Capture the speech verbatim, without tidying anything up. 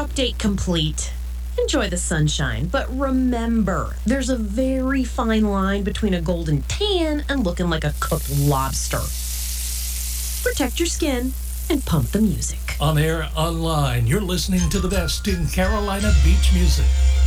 update complete. Enjoy the sunshine, but remember, there's a very fine line between a golden tan and looking like a cooked lobster. Protect your skin and pump the music. On air, online, you're listening to the best in Carolina beach music.